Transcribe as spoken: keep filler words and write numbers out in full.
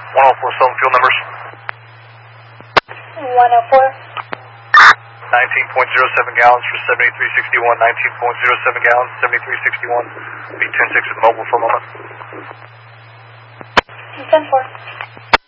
one oh four seven fuel numbers. one oh four. nineteen point zero seven gallons for seventy-three sixty-one, nineteen point zero seven gallons, seventy-three sixty-one. Be ten six at mobile for a moment. ten four.